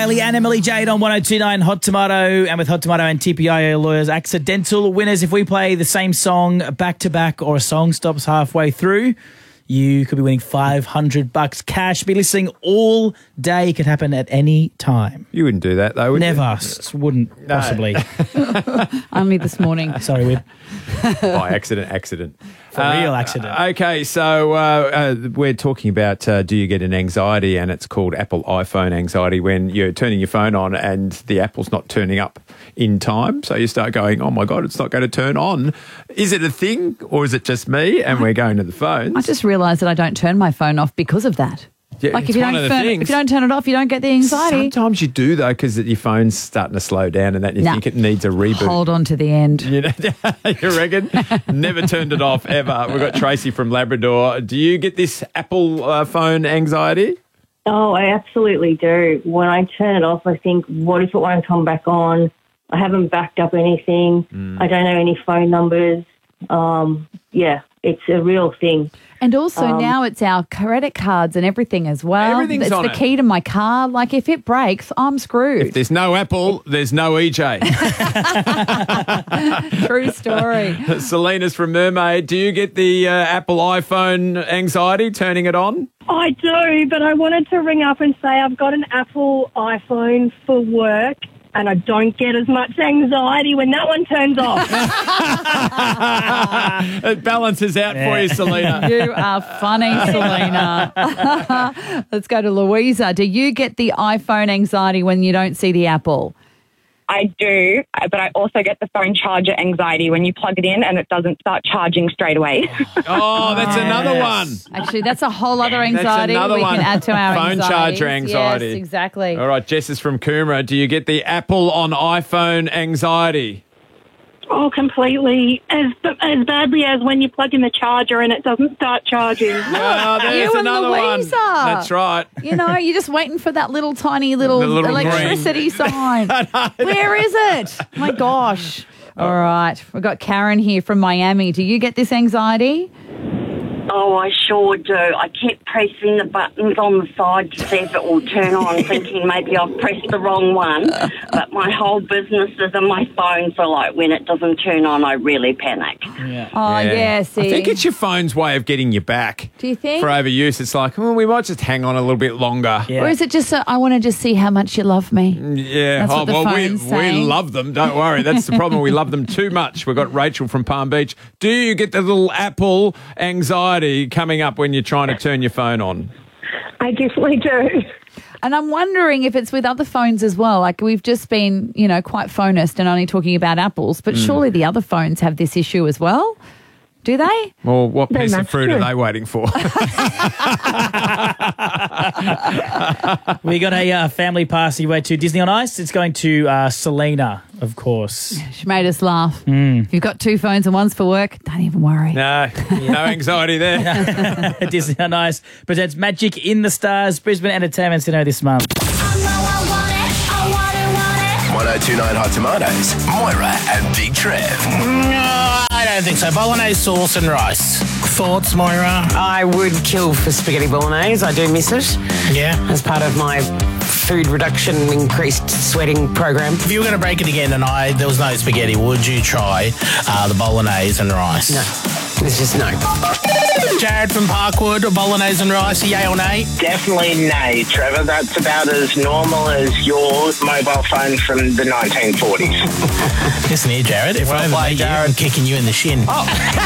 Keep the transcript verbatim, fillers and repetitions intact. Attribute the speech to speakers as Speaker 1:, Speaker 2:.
Speaker 1: Daly and Emily Jade on one oh two point nine Hot Tomato, and with Hot Tomato and T P I A lawyers, accidental winners. If we play the same song back to back or a song stops halfway through, you could be winning five hundred bucks cash. Be listening all day. It could happen at any time.
Speaker 2: You wouldn't do that, though, would
Speaker 1: Never.
Speaker 2: you?
Speaker 1: S- Wouldn't
Speaker 2: No.
Speaker 1: possibly.
Speaker 3: Only this morning.
Speaker 1: Sorry, Whip.
Speaker 2: By accident, accident.
Speaker 1: For real accident.
Speaker 2: Okay, so uh, uh, we're talking about uh, do you get an anxiety, and it's called Apple iPhone anxiety, when you're turning your phone on and the Apple's not turning up in time. So you start going, oh, my God, it's not going to turn on. Is it a thing or is it just me? And we're going to the phones.
Speaker 3: I just realised that I don't turn my phone off because of that.
Speaker 2: Yeah,
Speaker 3: like if
Speaker 2: it's
Speaker 3: you,
Speaker 2: one
Speaker 3: don't
Speaker 2: of the
Speaker 3: turn,
Speaker 2: things.
Speaker 3: if you don't turn it off, you don't get the anxiety.
Speaker 2: Sometimes you do, though, because your phone's starting to slow down and that you
Speaker 3: Nah.
Speaker 2: think it needs a reboot.
Speaker 3: Hold on to the end.
Speaker 2: You know, you reckon? Never turned it off ever. We've got Tracy from Labrador. Do you get this Apple uh, phone anxiety?
Speaker 4: Oh, I absolutely do. When I turn it off, I think, what if it won't come back on? I haven't backed up anything.
Speaker 2: Mm.
Speaker 4: I don't know any phone numbers. Um, yeah, it's a real thing.
Speaker 3: And also
Speaker 4: Um,
Speaker 3: now it's our credit cards and everything as well.
Speaker 2: Everything's
Speaker 3: it's
Speaker 2: on
Speaker 3: the
Speaker 2: it.
Speaker 3: key to my car. Like if it breaks, I'm screwed.
Speaker 2: If there's no Apple, there's no E J.
Speaker 3: True story.
Speaker 2: Selena's from Mermaid. Do you get the uh, Apple iPhone anxiety turning it on?
Speaker 5: I do, but I wanted to ring up and say I've got an Apple iPhone for work and I don't get as much anxiety when that one turns off.
Speaker 2: It balances out for you, Selena.
Speaker 3: You are funny, Selena. Let's go to Louisa. Do you get the iPhone anxiety when you don't see the Apple?
Speaker 6: I do, but I also get the phone charger anxiety when you plug it in and it doesn't start charging straight away.
Speaker 2: Oh, that's another one.
Speaker 3: Actually, that's a whole other anxiety
Speaker 2: another
Speaker 3: we
Speaker 2: one.
Speaker 3: can add to our
Speaker 2: Phone
Speaker 3: anxieties.
Speaker 2: charger anxiety.
Speaker 3: Yes, exactly.
Speaker 2: All right, Jess is from Coomera. Do you get the Apple on iPhone anxiety?
Speaker 5: Oh, completely. As as badly as when you plug in the charger and it doesn't start charging.
Speaker 2: Oh, there's
Speaker 3: You and
Speaker 2: another one.
Speaker 3: Louisa.
Speaker 2: That's right.
Speaker 3: You know, you're just waiting for that little tiny little,
Speaker 2: The little
Speaker 3: electricity sign. Where is it? My gosh. All right. We've got Karen here from Miami. Do you get this anxiety?
Speaker 7: Oh, I sure do. I keep pressing the buttons on the side to see if it will turn on, thinking maybe I've pressed the wrong one. But my whole business is on my phone, so like when it doesn't turn on, I really panic.
Speaker 1: Yeah.
Speaker 3: Oh, yeah, see.
Speaker 2: I think it's your phone's way of getting you back.
Speaker 3: Do you think?
Speaker 2: For overuse, it's like, oh, we might just hang on a little bit longer.
Speaker 1: Yeah.
Speaker 3: Or is it just a, I want to just see how much you love me?
Speaker 2: Yeah,
Speaker 3: That's
Speaker 2: oh,
Speaker 3: what the
Speaker 2: well, we,
Speaker 3: phone's
Speaker 2: we
Speaker 3: saying.
Speaker 2: love them. Don't worry. That's the problem. We love them too much. We've got Rachel from Palm Beach. Do you get the little Apple anxiety coming up when you're trying to turn your phone on?
Speaker 5: I definitely do.
Speaker 3: And I'm wondering if it's with other phones as well. Like we've just been, you know, quite phonist and only talking about Apples, but
Speaker 2: Mm.
Speaker 3: surely the other phones have this issue as well. Do they?
Speaker 2: Well, what
Speaker 5: They
Speaker 2: piece of
Speaker 5: must
Speaker 2: fruit
Speaker 5: do.
Speaker 2: are they waiting for?
Speaker 1: We got a uh, family party way to Disney on Ice. It's going to uh, Selena, of course.
Speaker 3: She made us laugh.
Speaker 2: Hmm.
Speaker 3: If you've got two phones and one's for work, don't even worry.
Speaker 2: No, no anxiety there.
Speaker 1: Disney on Ice presents Magic in the Stars, Brisbane Entertainment Centre this month.
Speaker 8: one oh two point nine Hot Tomatoes, Moira and Big Trev.
Speaker 9: No, I don't think so. Bolognese sauce and rice. Thoughts, Moira?
Speaker 10: I would kill for spaghetti bolognese. I do miss it.
Speaker 9: Yeah.
Speaker 10: As part of my food reduction, increased sweating program.
Speaker 9: If you were going to break it again and I there was no spaghetti, would you try uh, the bolognese and rice?
Speaker 10: No. It's just no.
Speaker 9: Jared from Parkwood, bolognese and rice, yay or nay?
Speaker 11: Definitely nay, Trevor. That's about as normal as your mobile phone from the nineteen forties.
Speaker 9: Listen here, Jared. If
Speaker 2: Well
Speaker 9: I ever
Speaker 2: played,
Speaker 9: meet you,
Speaker 2: Jared.
Speaker 9: I'm kicking you in the shin.
Speaker 2: Oh.